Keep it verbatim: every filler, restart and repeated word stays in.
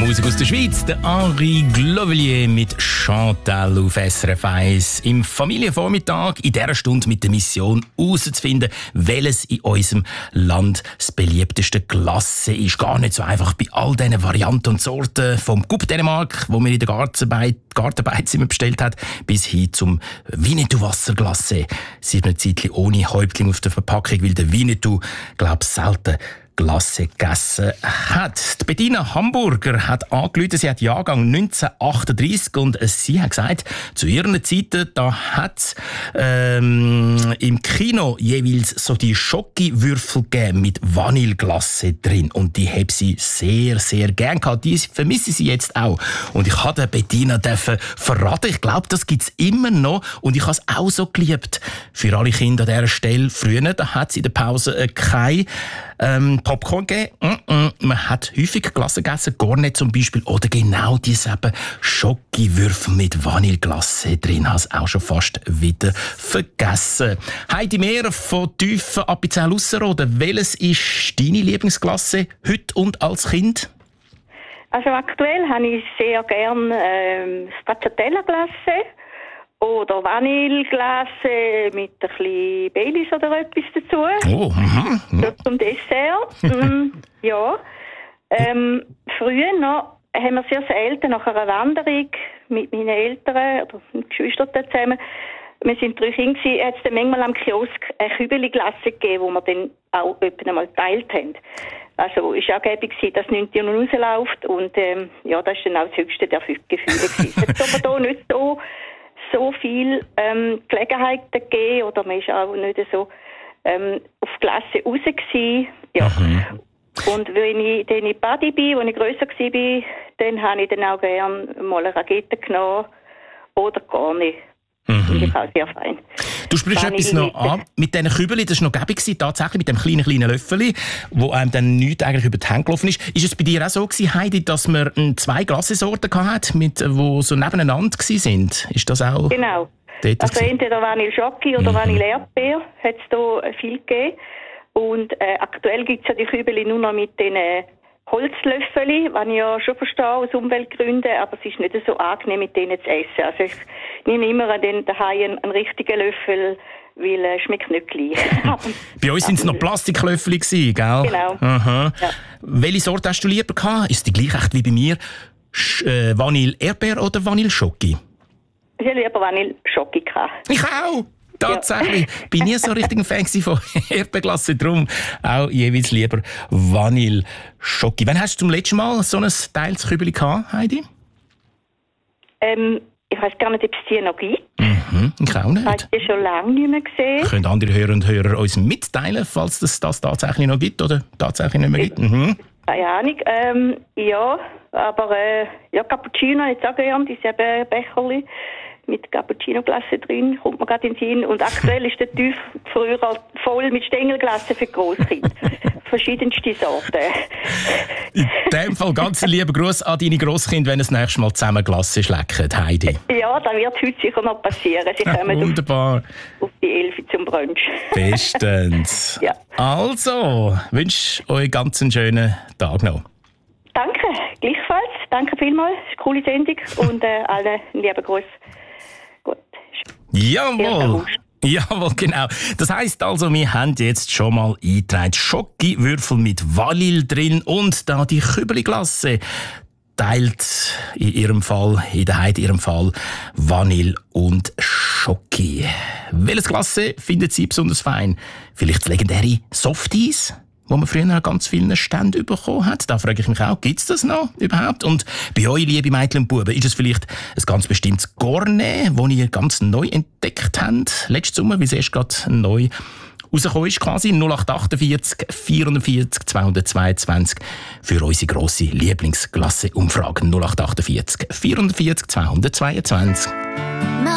Musik aus der Schweiz, der Henri Glovelier mit Chantal auf S R F eins. Im Familienvormittag in dieser Stunde mit der Mission herauszufinden, welches in unserem Land das beliebteste Glasse ist. Gar nicht so einfach bei all diesen Varianten und Sorten, vom Coupe Dänemark, wo man in der Gartenbeiz Gartenbeizimmer bestellt hat, bis hin zum Winnetou-Wasserglasse. Seit einer Zeit ohne Häuptling auf der Verpackung, weil der Winnetou, glaube ich, selten Glasse gegessen hat. Die Bettina Hamburger hat angerufen, sie hat Jahrgang neunzehnhundertachtunddreissig und sie hat gesagt, zu ihren Zeiten, da hat es ähm, im Kino jeweils so die Schokiwürfel gegeben mit Vanilleglasse drin und die hat sie sehr, sehr gern gehabt. Die vermisse sie jetzt auch. Und ich habe Bettina dürfen verraten, ich glaube, das gibt es immer noch und ich habe es auch so geliebt. Für alle Kinder an dieser Stelle, früher, da hat es in der Pause äh, keine Ähm, Popcorn gegeben. Mm -mm. Man hat häufig Glasse gegessen, Gornet zum Beispiel, oder genau diese eben Schokiwürfel mit Vanilleglasse drin. Habe es auch schon fast wieder vergessen. Heidi Mehr von Tiefen Appenzell-Ausserrhoden. Welches ist deine Lieblingsglasse heute und als Kind? Also aktuell habe ich sehr gerne ähm, Stracciatella-Glasse oder Vanilleglasse mit ein bisschen Baileys oder etwas dazu. Oh, mhm. So zum Dessert. mm, ja. Ähm, früher noch haben wir sehr selten nach einer Wanderung mit meinen Eltern oder mit Geschwistern zusammen, wir sind drei Kinder, hat es dann manchmal am Kiosk eine Kübeli-Glasse gegeben, die wir dann auch etwa einmal geteilt haben. Also es war angeblich, dass nichts noch rausläuft und ähm, ja, das war dann auch das höchste der Gefühle. Es hat aber hier nicht so so viel ähm, Gelegenheiten gegeben oder man war auch nicht so ähm, auf die Klasse raus gewesen. Ja. Mhm. Und wenn ich dann in Badi bin, als ich grösser war, dann habe ich dann auch gerne mal eine Rakete genommen oder gar nicht. Mhm. Das ist auch sehr fein. Du sprichst etwas noch an. Mit diesen Kübeln, das war noch gäbig, tatsächlich mit dem kleinen, kleinen Löffel, wo einem dann nichts eigentlich über die Hände gelaufen ist. Ist es bei dir auch so gewesen, Heidi, dass man zwei Glassesorten hatte, mit, die so nebeneinander waren? Ist das auch? Genau. Also entweder Vanille Schoki oder mhm. Vanille Erdbeer hat es da viel gegeben. Und äh, aktuell gibt es ja die Kübel nur noch mit den äh, Holzlöffeln, was ich ja schon verstehe aus Umweltgründen, aber es ist nicht so angenehm, mit denen zu essen. Also ich nehme immer an den daheim einen, einen richtigen Löffel, weil es äh, schmeckt nicht gleich. Bei uns waren es noch Plastiklöffel, gell? Genau. Aha. Ja. Welche Sorte hast du lieber gehabt? Ist die gleich echt wie bei mir? Sch- äh, Vanille Erdbeer oder Vanille Schoki? Ich habe lieber Vanille Schoki gehabt. Ich auch! Tatsächlich. Ja. Bin nie so richtig ein Fan von Erdbeerglasse, darum auch jeweils lieber Vanille Schoki. Wann hast du zum letzten Mal so ein Teilskübeli gehabt, Heidi? Ähm, ich weiß gar nicht, ob es die noch gibt. Mhm, ich auch nicht. Ich habe die schon lange nicht mehr gesehen. Können andere Hörer und Hörer uns mitteilen, falls es das tatsächlich noch gibt oder tatsächlich nicht mehr gibt? Mhm. Keine Ahnung. Ähm, ja, aber äh, ja, Cappuccino hätte ich auch gerne, diese Becherli mit Cappuccino-Glasse drin, kommt mir gerade in den Sinn. Und aktuell ist der Tief früher voll mit Stängelglasse für Grosskinder. Verschiedenste Sorten. In dem Fall ganz einen lieben Gruß an deine Grosskinder, wenn es das nächste Mal zusammen Glasse schlecken, Heidi. Ja, das wird heute sicher noch passieren. Sie kommen wunderbar. Auf, auf die Elf zum Brunch. Bestens. Ja. Also, wünsche euch ganz einen schönen Tag noch. Danke, gleichfalls. Danke vielmals. Es ist eine coole Sendung und äh, allen einen lieben Gruß. Gut. Jawohl. Jawohl, genau. Das heisst also, wir haben jetzt schon mal eingetragen Schokiwürfel mit Vanille drin und da die Kübeli-Glasse teilt in ihrem Fall, in der Heidi in ihrem Fall, Vanille und Schoki. Welches Glasse findet sie besonders fein? Vielleicht das legendäre Softies, wo man früher an ganz vielen Ständen bekommen hat. Da frage ich mich auch, gibt es das noch überhaupt? Und bei euch, liebe Mädchen und Buben, ist es vielleicht ein ganz bestimmtes Gourmet, das ihr ganz neu entdeckt habt, letzten Sommer, wie es erst gerade neu rausgekommen ist, quasi null acht achtundvierzig vierundvierzig zweihundertzweiundzwanzig für unsere grosse Lieblingsglasse-Umfrage null acht achtundvierzig vierundvierzig zweihundertzweiundzwanzig.